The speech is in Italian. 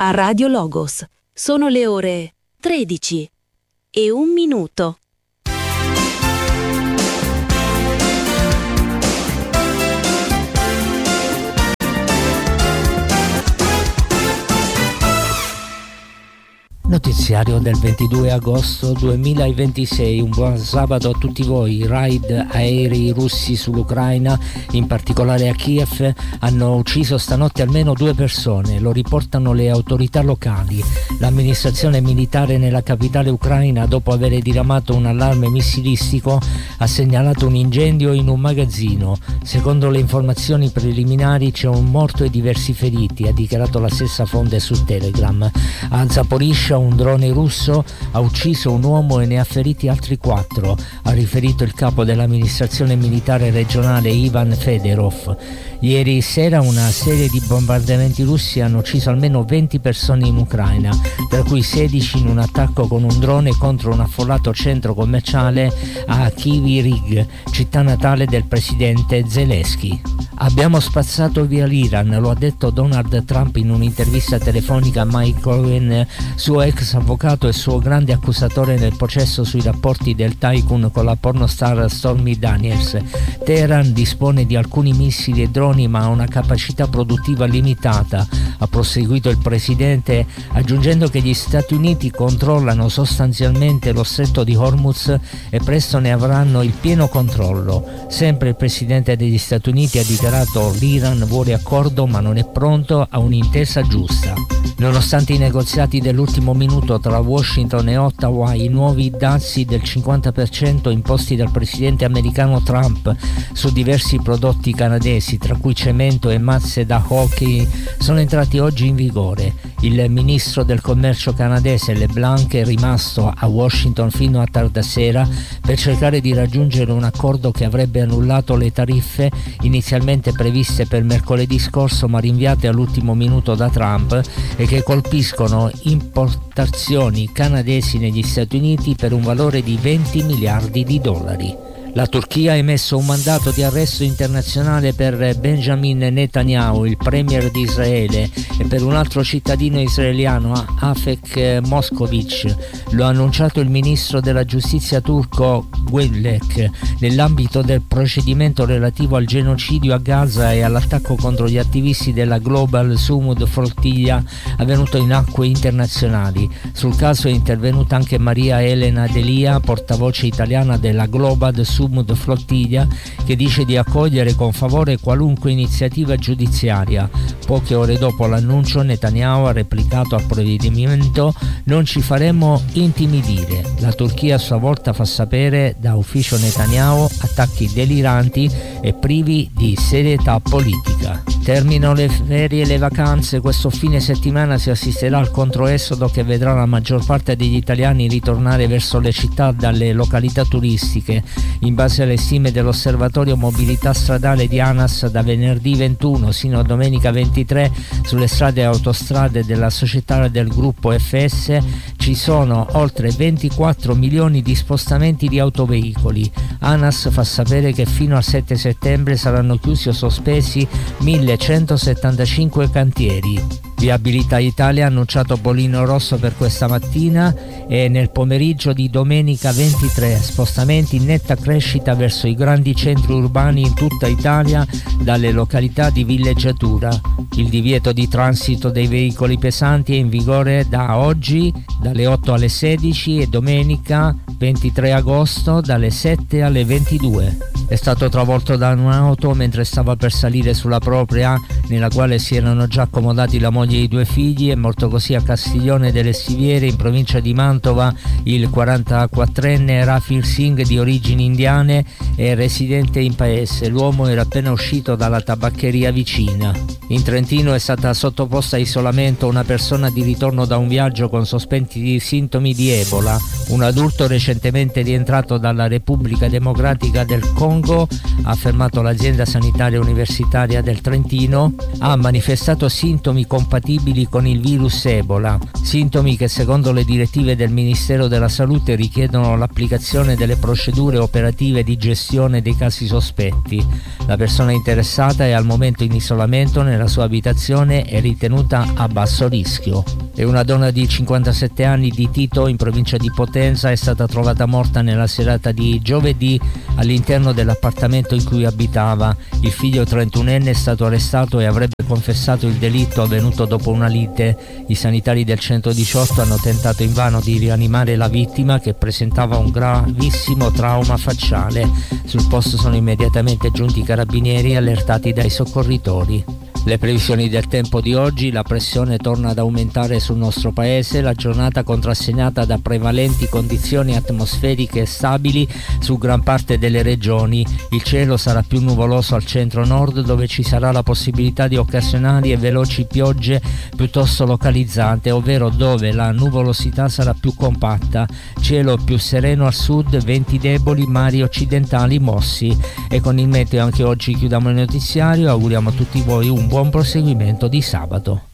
a Radio Logos. Sono le ore 13:01. Notiziario del 22 agosto 2026, un buon sabato a tutti voi. I raid aerei russi sull'Ucraina, in particolare a Kiev, hanno ucciso stanotte almeno 2 persone, lo riportano le autorità locali. L'amministrazione militare nella capitale ucraina, dopo aver diramato un allarme missilistico, ha segnalato un incendio in un magazzino. Secondo le informazioni preliminari c'è un morto e diversi feriti, ha dichiarato la stessa fonte su Telegram. A Zaporizhzhia un drone russo ha ucciso un uomo e ne ha feriti altri 4, ha riferito il capo dell'amministrazione militare regionale Ivan Fedorov. Ieri sera una serie di bombardamenti russi hanno ucciso almeno 20 persone in Ucraina, tra cui 16 in un attacco con un drone contro un affollato centro commerciale a Kryvyi Rih, città natale del presidente Zelensky. Abbiamo spazzato via l'Iran, lo ha detto Donald Trump in un'intervista telefonica a Mike Cohen, suo ex avvocato e suo grande accusatore nel processo sui rapporti del tycoon con la pornostar Stormy Daniels. Teheran dispone di alcuni missili e droni ma ha una capacità produttiva limitata, ha proseguito il presidente, aggiungendo che gli Stati Uniti controllano sostanzialmente lo stretto di Hormuz e presto ne avranno il pieno controllo. Sempre il presidente degli Stati Uniti ha dichiarato: l'Iran vuole accordo ma non è pronto a un'intesa giusta. Nonostante i negoziati dell'ultimo minuto tra Washington e Ottawa, i nuovi dazi del 50% imposti dal presidente americano Trump su diversi prodotti canadesi, tra cui cemento e mazze da hockey, sono entrati oggi in vigore. Il ministro del commercio canadese LeBlanc è rimasto a Washington fino a tarda sera per cercare di raggiungere un accordo che avrebbe annullato le tariffe inizialmente previste per mercoledì scorso ma rinviate all'ultimo minuto da Trump e che colpiscono importazioni canadesi negli Stati Uniti per un valore di 20 miliardi di dollari. La Turchia ha emesso un mandato di arresto internazionale per Benjamin Netanyahu, il premier di Israele, e per un altro cittadino israeliano, Afek Moskovic. Lo ha annunciato il ministro della giustizia turco Gülenç nell'ambito del procedimento relativo al genocidio a Gaza e all'attacco contro gli attivisti della Global Sumud Flotilla avvenuto in acque internazionali. Sul caso è intervenuta anche Maria Elena Delia, portavoce italiana della Global Sumud Flottiglia, che dice di accogliere con favore qualunque iniziativa giudiziaria. Poche ore dopo l'annuncio, Netanyahu ha replicato al provvedimento: non ci faremo intimidire. La Turchia a sua volta fa sapere da ufficio Netanyahu attacchi deliranti e privi di serietà politica. Terminano le ferie e le vacanze, questo fine settimana si assisterà al controesodo che vedrà la maggior parte degli italiani ritornare verso le città dalle località turistiche. In base alle stime dell'Osservatorio Mobilità Stradale di ANAS, da venerdì 21 sino a domenica 23 sulle strade e autostrade della società del gruppo FS ci sono oltre 24 milioni di spostamenti di autoveicoli. ANAS fa sapere che fino al 7 settembre saranno chiusi o sospesi 1175 cantieri. Viabilità Italia ha annunciato bollino rosso per questa mattina e nel pomeriggio di domenica 23 spostamenti in netta crescita verso i grandi centri urbani in tutta Italia dalle località di villeggiatura. Il divieto di transito dei veicoli pesanti è in vigore da oggi dalle 8 alle 16 e domenica 23 agosto dalle 7 alle 22. È stato travolto da un'auto mentre stava per salire sulla propria, nella quale si erano già accomodati la moglie e i 2 figli. È morto così a Castiglione delle Stiviere, in provincia di Mantova, il 44enne Rafir Singh, di origini indiane e residente in paese. L'uomo era appena uscito dalla tabaccheria vicina. In Trentino è stata sottoposta a isolamento una persona di ritorno da un viaggio con sospetti sintomi di Ebola. Un adulto recentemente rientrato dalla Repubblica Democratica del Congo, ha affermato l'azienda sanitaria universitaria del Trentino, ha manifestato sintomi compatibili compatibili con il virus Ebola, sintomi che secondo le direttive del Ministero della Salute richiedono l'applicazione delle procedure operative di gestione dei casi sospetti. La persona interessata è al momento in isolamento nella sua abitazione e ritenuta a basso rischio. E una donna di 57 anni di Tito, in provincia di Potenza, è stata trovata morta nella serata di giovedì all'interno dell'appartamento in cui abitava. Il figlio 31enne è stato arrestato e avrebbe confessato il delitto avvenuto dopo una lite. I sanitari del 118 hanno tentato invano di rianimare la vittima, che presentava un gravissimo trauma facciale. Sul posto sono immediatamente giunti i carabinieri allertati dai soccorritori. Le previsioni del tempo di oggi: la pressione torna ad aumentare sul nostro paese, la giornata contrassegnata da prevalenti condizioni atmosferiche stabili su gran parte delle regioni. Il cielo sarà più nuvoloso al centro-nord, dove ci sarà la possibilità di occasionali e veloci piogge piuttosto localizzate, ovvero dove la nuvolosità sarà più compatta. Cielo più sereno al sud, venti deboli, mari occidentali mossi. E con il meteo anche oggi chiudiamo il notiziario. Auguriamo a tutti voi un buon proseguimento di sabato.